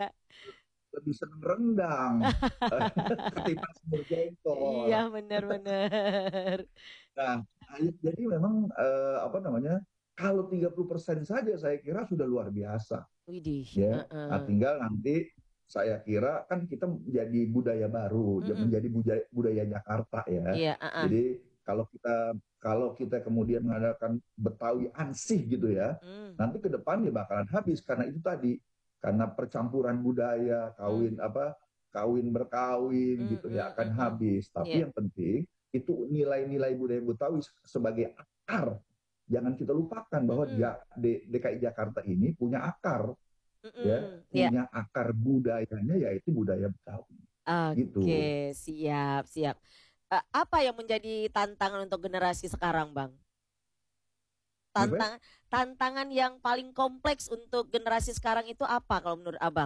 lebih seneng rendang ketimbang semur Iya, jengkol. benar-benar. Nah, jadi memang apa namanya? Kalau 30% saja saya kira sudah luar biasa, Widih, ya. Nah, heeh. tinggal nanti saya kira kan kita jadi budaya baru, Mm-mm. menjadi budaya, budaya Jakarta ya. Iya, heeh. Jadi kalau kita kemudian mengadakan Betawi ansih gitu ya, Mm, nanti ke depan ya bakalan habis karena itu tadi, karena percampuran budaya, mm, kawin apa, kawin berkawin mm, gitu ya mm, akan mm, mm. habis. Iya. Tapi yang penting itu nilai-nilai budaya Betawi sebagai akar. Jangan kita lupakan bahwa Mm-mm. DKI Jakarta ini punya akar, ya, Mm-mm. Iya. punya akar budayanya yaitu budaya Betawi. Gitu. Oke, siap, siap. Apa yang menjadi tantangan untuk generasi sekarang, Bang? Kenapa? Tantangan yang paling kompleks untuk generasi sekarang itu apa kalau menurut Abang?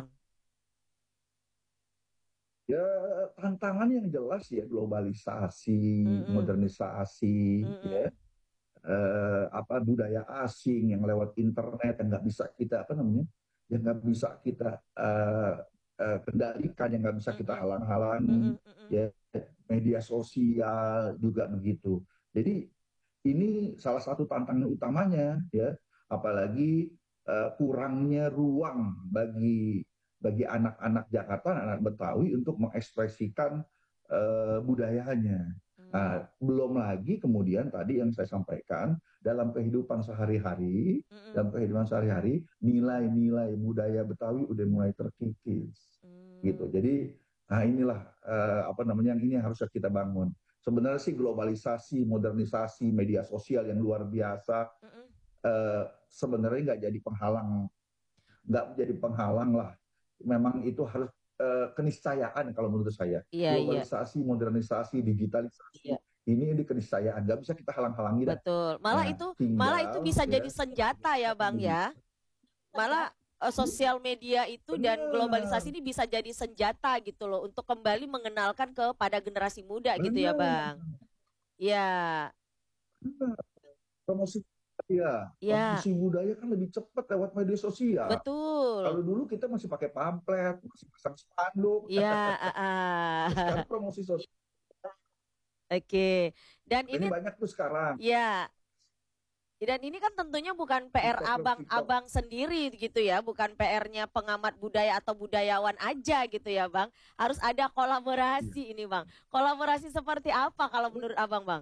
Ya, tantangan yang jelas ya globalisasi, Mm-mm. modernisasi, ya, Mm-mm. apa budaya asing yang lewat internet yang nggak bisa kita apa namanya, yang nggak bisa kita kendalikan, yang nggak bisa kita Mm-mm. halang-halangi, Mm-mm. Mm-mm. ya, media sosial juga begitu. Jadi ini salah satu tantangan utamanya, ya, apalagi kurangnya ruang bagi anak-anak Jakarta, anak Betawi untuk mengekspresikan budayanya. Mm. Nah, belum lagi kemudian tadi yang saya sampaikan dalam kehidupan sehari-hari, Mm-mm. nilai-nilai budaya Betawi udah mulai terkikis, gitu. Mm. Jadi, nah inilah apa namanya yang ini harus kita bangun. Sebenarnya sih globalisasi, modernisasi, media sosial yang luar biasa Mm-mm. sebenarnya nggak jadi penghalang lah. Memang itu harus keniscayaan kalau menurut saya. Iya, iya, Globalisasi, modernisasi, digitalisasi iya. ini keniscayaan. Nggak bisa kita halang-halangi dah. Betul. Nah, Malah itu tinggal bisa jadi ya senjata ya, Bang menjadi ya. Malah sosial media itu dan globalisasi benar, ini bisa jadi senjata gitu loh untuk kembali mengenalkan kepada generasi muda gitu ya, benar, Bang. Ya, benar. Promosi ya, ya, promosi budaya kan lebih cepat lewat media sosial. Kalau betul. dulu kita masih pakai pamflet, masih pasang spanduk. Ya, Sekarang promosi sosial oke. Dan ini ini banyak tuh sekarang. ya, dan ini kan tentunya bukan PR TikTok, TikTok. abang-abang sendiri gitu ya, bukan PR-nya pengamat budaya atau budayawan aja gitu ya, Bang. Harus ada Iya. kolaborasi ini, Bang. Kolaborasi seperti apa kalau menurut Abang, Bang?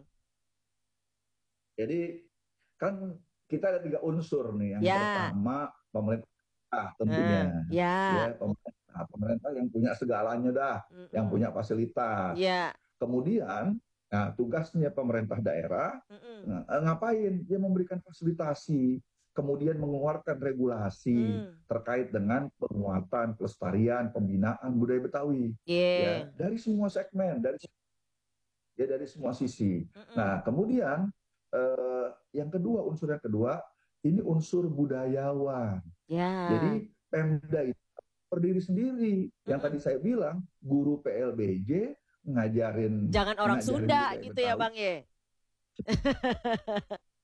Jadi kan kita ada tiga unsur nih. Yang Ya, pertama pemerintah tentunya, ya, ya pemerintah yang punya segalanya dah, yang mm-mm. punya fasilitas. Ya, Kemudian, nah tugasnya pemerintah daerah mm-mm. ngapain? Dia memberikan fasilitasi, kemudian mengeluarkan regulasi Mm. terkait dengan penguatan, pelestarian, pembinaan budaya Betawi. Ya, Yeah. dari semua segmen, dari semua sisi. Mm-mm. Nah, kemudian yang kedua, unsur yang kedua, ini unsur budayawan. Ya, Jadi Pemda itu berdiri sendiri. Yang tadi mm-mm. saya bilang, guru PLBJ ngajarin Jangan orang ngajarin Sunda budaya gitu ya, Betawi. Bang ye.